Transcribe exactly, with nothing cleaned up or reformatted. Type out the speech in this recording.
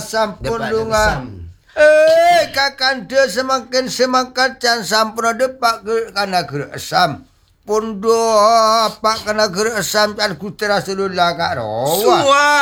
sampun Depak lunga. kesam. Eh, kakanda semakin semakin can sampun depak ke kana geresam. Pondo pak kana geresam can kutera sulula kak rawa. Suah.